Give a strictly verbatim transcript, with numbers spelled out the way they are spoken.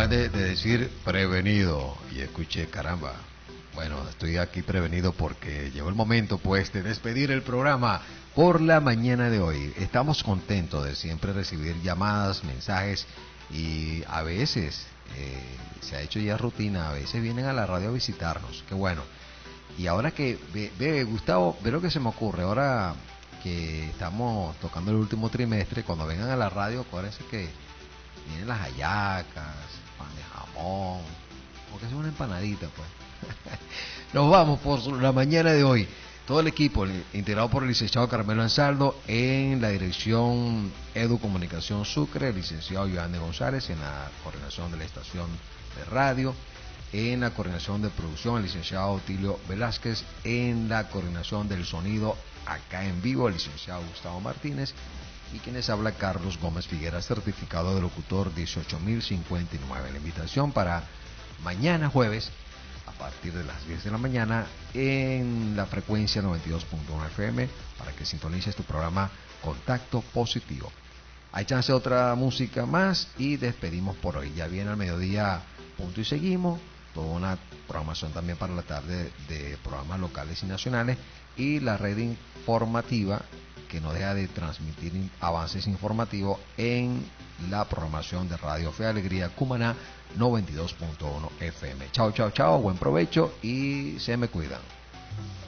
acabas de, de decir prevenido y escuché, caramba. Bueno, estoy aquí prevenido porque llegó el momento pues de despedir el programa por la mañana de hoy. Estamos contentos de siempre recibir llamadas, mensajes y a veces eh, se ha hecho ya rutina, a veces vienen a la radio a visitarnos, qué bueno. Y ahora que, ve, ve Gustavo, ve lo que se me ocurre, ahora que estamos tocando el último trimestre, cuando vengan a la radio, acuérdense que vienen las hallacas, pan de jamón, o que sea una empanadita pues. Nos vamos por la mañana de hoy. Todo el equipo integrado por el licenciado Carmelo Ansaldo en la dirección Edu Comunicación Sucre, el licenciado Joanny González en la coordinación de la estación de radio, en la coordinación de producción el licenciado Otilio Velázquez, en la coordinación del sonido acá en vivo el licenciado Gustavo Martínez y quienes habla Carlos Gómez Figuera, certificado de locutor dieciocho mil cincuenta y nueve. La invitación para mañana jueves a partir de las diez de la mañana en la frecuencia noventa y dos punto uno F M para que sintonices tu programa Contacto Positivo. Hay chance de otra música más y despedimos por hoy. Ya viene al mediodía punto y seguimos. Toda una programación también para la tarde de programas locales y nacionales y la red informativa que no deja de transmitir avances informativos en la programación de Radio Fe y Alegría Cumaná noventa y dos punto uno F M. Chao, chao, chao, buen provecho y se me cuidan.